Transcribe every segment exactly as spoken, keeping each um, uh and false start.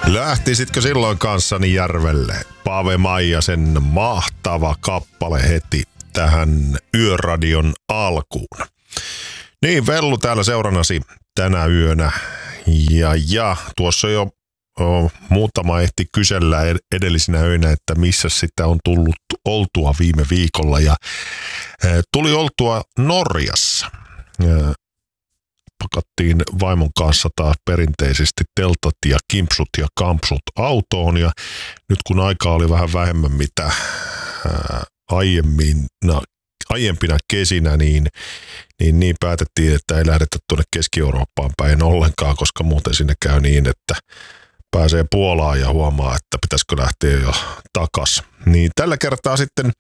Lähtisitkö silloin kanssani järvelle? Pave Maijasen mahtava kappale heti tähän Yöradion alkuun. Niin, Vellu täällä seurannasi tänä yönä. Ja, ja tuossa jo o, muutama ehti kysellä edellisinä öinä, että missä sitä on tullut oltua viime viikolla. Ja e, tuli oltua Norjassa. E, pakattiin vaimon kanssa taas perinteisesti teltat ja kimpsut ja kampsut autoon. Ja nyt kun aikaa oli vähän vähemmän mitä ää, aiemmin, no, aiempina kesinä, niin, niin, niin päätettiin, että ei lähdetä tuonne Keski-Eurooppaan päin ollenkaan, koska muuten sinne käy niin, että pääsee Puolaan ja huomaa, että pitäisikö lähteä jo takas. Niin tällä kertaa sitten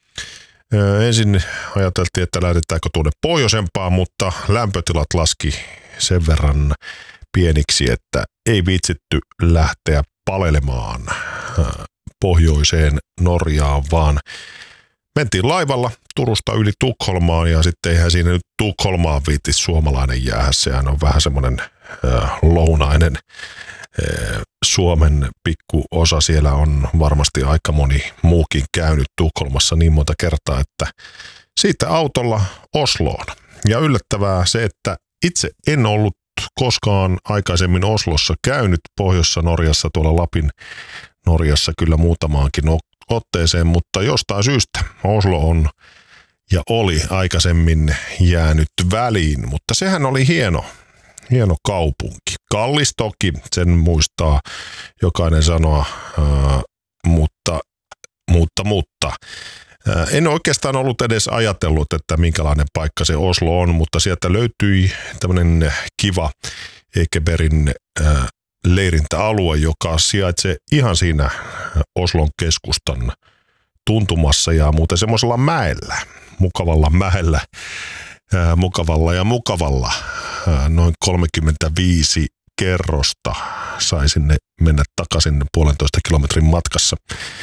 ää, ensin ajateltiin, että lähdetäänkö tuonne pohjoisempaan, mutta lämpötilat laski sen verran pieniksi, että ei viitsitty lähteä palelemaan ää, pohjoiseen Norjaan, vaan mentiin laivalla Turusta yli Tukholmaan ja sitten eihän siinä nyt Tukholmaan viittis suomalainen jäädä. Sehän on vähän semmoinen äh, lounainen äh, Suomen pikkuosa. Siellä on varmasti aika moni muukin käynyt Tukholmassa niin monta kertaa, että siitä autolla Osloon. Ja yllättävää se, että itse en ollut koskaan aikaisemmin Oslossa käynyt, Pohjoissa Norjassa, tuolla Lapin Norjassa kyllä muutamaankin otteeseen, mutta jostain syystä Oslo on ja oli aikaisemmin jäänyt väliin, mutta sehän oli hieno, hieno kaupunki. Kallis toki, sen muistaa jokainen sanoa, ää, mutta, mutta, mutta. Ää, en oikeastaan ollut edes ajatellut, että minkälainen paikka se Oslo on, mutta sieltä löytyi tämmöinen kiva Ekebergin ää, leirintäalue, joka sijaitsee ihan siinä Oslon keskustan tuntumassa ja muuten semmoisella mäellä, mukavalla mäellä, ää, mukavalla ja mukavalla, ää, noin kolmekymmentäviisi kerrosta sai sinne mennä takaisin puolentoista kilometrin matkassa.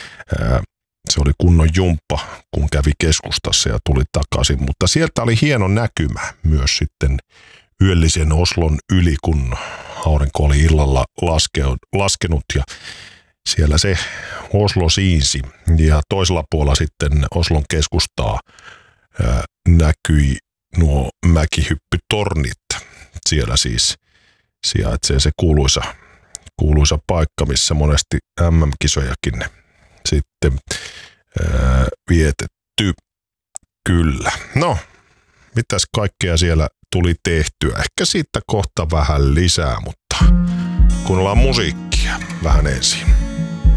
Ää, se oli kunnon jumppa, kun kävi keskustassa ja tuli takaisin, mutta sieltä oli hieno näkymä myös sitten yöllisen Oslon yli, kun aurinko oli illalla laskenut ja siellä se Oslo siinsi. Ja toisella puolella sitten Oslon keskustaa ää, näkyi nuo mäkihyppytornit. Siellä siis sijaitsee se kuuluisa, kuuluisa paikka, missä monesti äm äm-kisojakin sitten ää, vietetty. Kyllä. No, mitäs kaikkea siellä tuli tehtyä? Ehkä siitä kohta vähän lisää, mutta kuunnellaan musiikkia vähän ensin.